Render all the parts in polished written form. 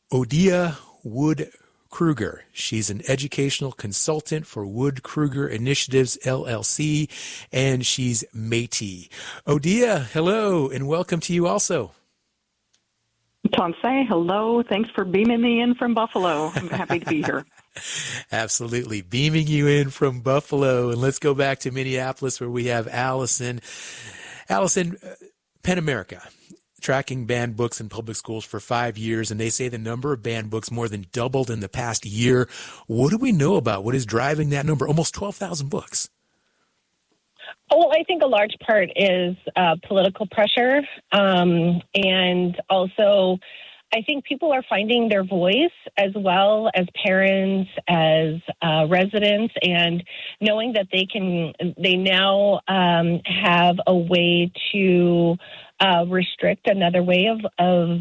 Odia Wood Kruger. She's an educational consultant for Wood Kruger Initiatives, LLC, and she's Métis. Odia, hello, and welcome to you also. Tonsay, hello. Thanks for beaming me in from Buffalo. I'm happy to be here. Absolutely. Beaming you in from Buffalo. And let's go back to Minneapolis where we have Allison. Allison, PEN America, tracking banned books in public schools for 5 years, and they say the number of banned books more than doubled in the past year. What do we know about what is driving that number? Almost 12,000 books. Well, I think a large part is political pressure, and also I think people are finding their voice as well as parents, as residents, and knowing that they now have a way to restrict another way of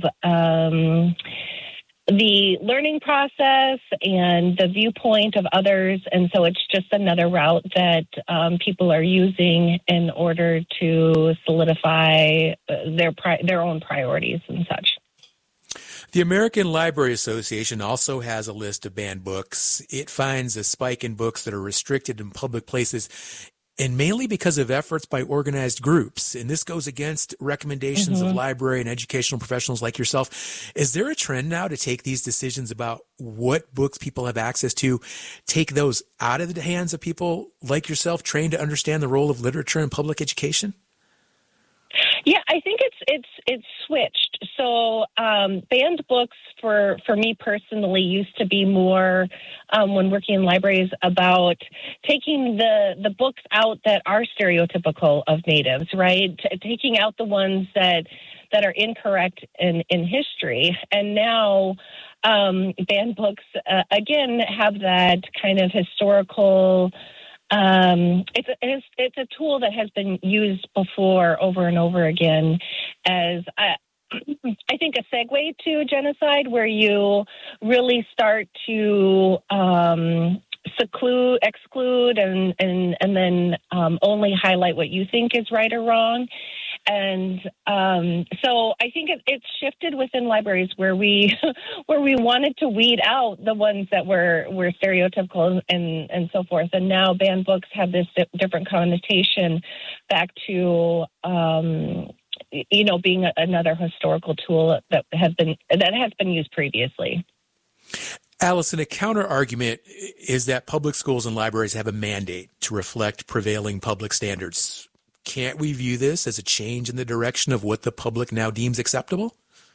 the learning process and the viewpoint of others. And so it's just another route that people are using in order to solidify their own priorities and such. The American Library Association also has a list of banned books. It finds a spike in books that are restricted in public places, and mainly because of efforts by organized groups. And this goes against recommendations of library and educational professionals like yourself. Is there a trend now to take these decisions about what books people have access to, take those out of the hands of people like yourself, trained to understand the role of literature in public education? Yeah, I think it's switched. So banned books for me personally used to be more when working in libraries about taking the books out that are stereotypical of natives, right? Taking out the ones that are incorrect in history. And now banned books, again, have that kind of historical. It's a tool that has been used before over and over again as I think a segue to genocide, where you really start to exclude, and then only highlight what you think is right or wrong. And so I think it's shifted within libraries where we wanted to weed out the ones that were stereotypical and so forth. And now banned books have this different connotation back to being another historical tool that has been used previously. Allison, a counter argument is that public schools and libraries have a mandate to reflect prevailing public standards. Can't we view this as a change in the direction of what the public now deems acceptable?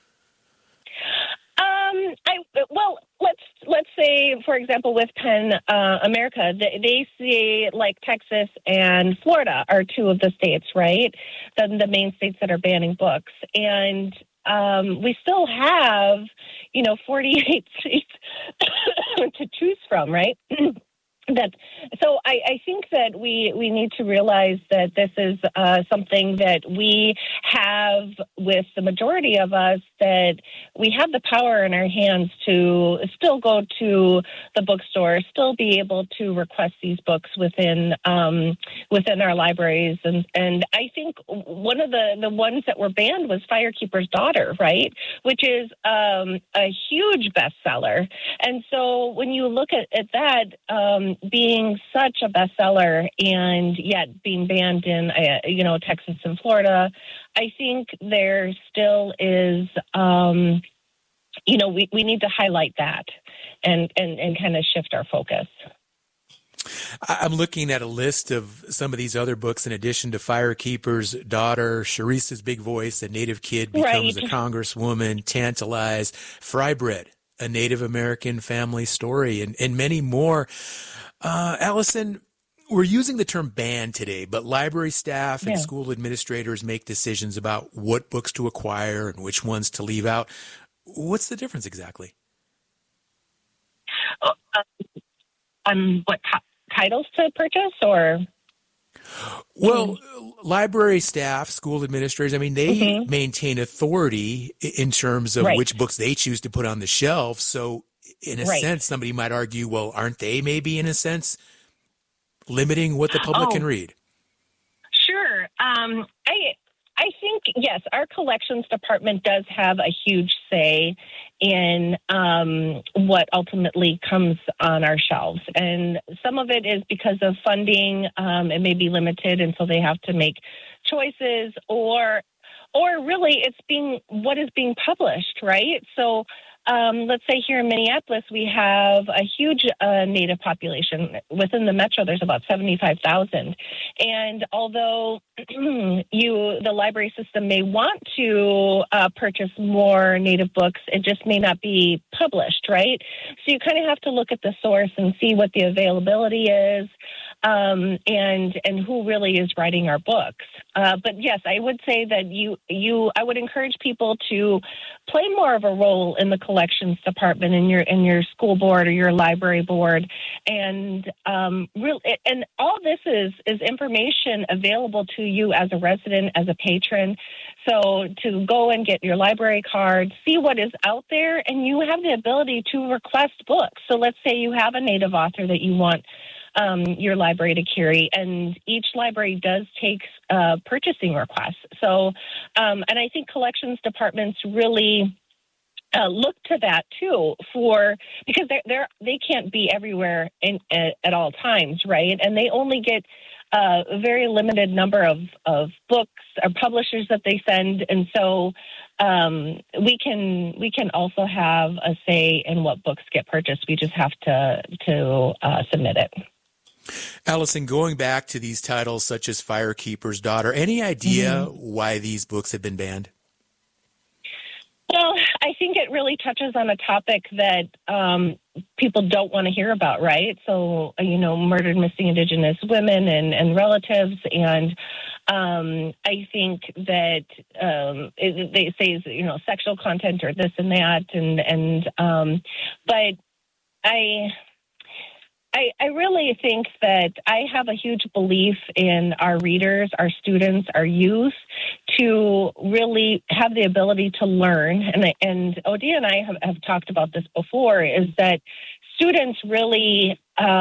Well, let's say, for example, with PEN America, they say like Texas and Florida are two of the states, right? The main states that are banning books. And we still have, 48 states to choose from, right? So I think that we need to realize that this is something that we have with the majority of us, that we have the power in our hands to still go to the bookstore, still be able to request these books within our libraries. And I think one of the ones that were banned was Firekeeper's Daughter, right? Which is a huge bestseller. And so when you look at that, being such a bestseller and yet being banned in, Texas and Florida, I think there still is, we need to highlight that and kind of shift our focus. I'm looking at a list of some of these other books in addition to Firekeeper's Daughter, Sharice's Big Voice, A Native Kid Becomes a Congresswoman, Tantalize, Fry Bread, A Native American Family Story, and many more. Allison, we're using the term ban today, but library staff and school administrators make decisions about what books to acquire and which ones to leave out. What's the difference exactly? What titles to purchase, or? Well, library staff, school administrators, they maintain authority in terms of which books they choose to put on the shelf. So in a sense, somebody might argue, well, aren't they maybe in a sense limiting what the public can read? Sure. I I think, yes, our collections department does have a huge say in what ultimately comes on our shelves. And some of it is because of funding. It may be limited, and so they have to make choices, or really it's what is being published, right? So let's say here in Minneapolis, we have a huge Native population. Within the metro, there's about 75,000. And although the library system may want to purchase more Native books, it just may not be published, right? So you kind of have to look at the source and see what the availability is, and who really is writing our books. But yes, I would say that I would encourage people to play more of a role in the collections department in your school board or your library board, and and all this is information available to you as a resident, as a patron. So to go and get your library card, see what is out there, and you have the ability to request books. So let's say you have a Native author that you want your library to carry, and each library does take purchasing requests. So, and I think collections departments really look to that too, because they can't be everywhere at all times, right? And they only get a very limited number of books or publishers that they send, and so we can also have a say in what books get purchased. We just have to submit it. Allison, going back to these titles such as Firekeeper's Daughter, any idea why these books have been banned? Well, I think it really touches on a topic that people don't want to hear about, right? So, murdered, missing Indigenous women and relatives. And I think that they say, sexual content or this and that. But I really think that I have a huge belief in our readers, our students, our youth to really have the ability to learn. And Odie and I have talked about this before, is that students really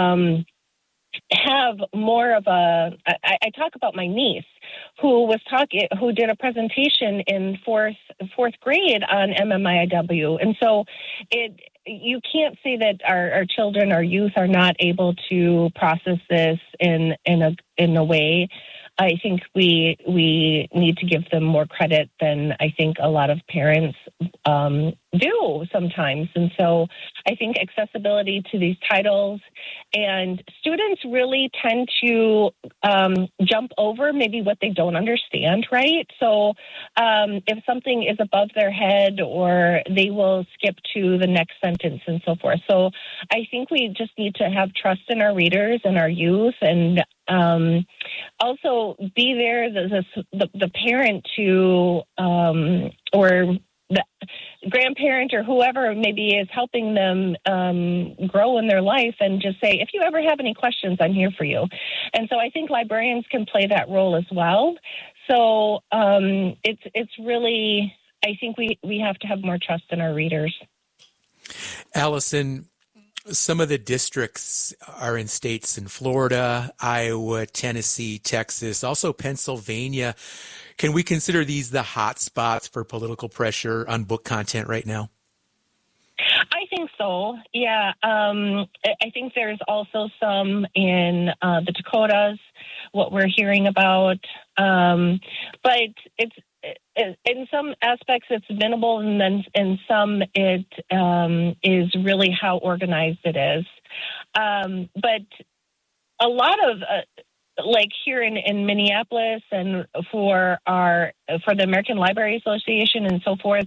have more of I talk about my niece who did a presentation in fourth grade on MMIW. And so you can't say that our children, our youth are not able to process this in a way. I think we need to give them more credit than I think a lot of parents do sometimes. And so I think accessibility to these titles, and students really tend to jump over maybe what they don't understand, right? So if something is above their head, or they will skip to the next sentence and so forth. So I think we just need to have trust in our readers and our youth, and also be there, the parent to, or the grandparent or whoever maybe is helping them grow in their life, and just say, if you ever have any questions, I'm here for you. And so I think librarians can play that role as well. So it's really, I think we have to have more trust in our readers. Allison, some of the districts are in states in Florida, Iowa, Tennessee, Texas, also Pennsylvania. Can we consider these the hot spots for political pressure on book content right now? I think so. Yeah. I think there's also some in the Dakotas, what we're hearing about. But it's, in some aspects it's minimal, and then in some it is really how organized it is. But a lot of like here in Minneapolis, and for the American Library Association and so forth,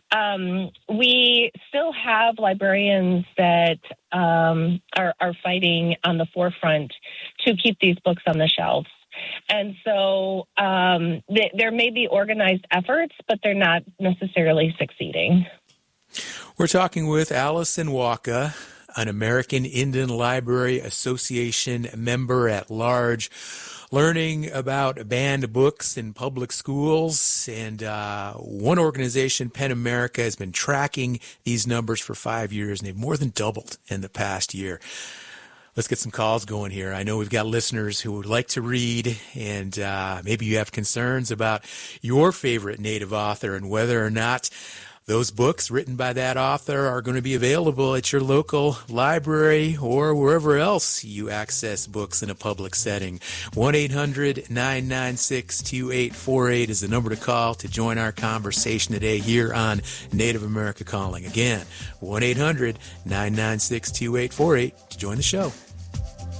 we still have librarians that are fighting on the forefront to keep these books on the shelves. And so there may be organized efforts, but they're not necessarily succeeding. We're talking with Allison Walker, an American Indian Library Association member at large, learning about banned books in public schools. And one organization, PEN America, has been tracking these numbers for 5 years, and they've more than doubled in the past year. Let's get some calls going here. I know we've got listeners who would like to read, and maybe you have concerns about your favorite Native author and whether or not those books written by that author are going to be available at your local library or wherever else you access books in a public setting. 1-800-996-2848 is the number to call to join our conversation today here on Native America Calling. Again, 1-800-996-2848 to join the show.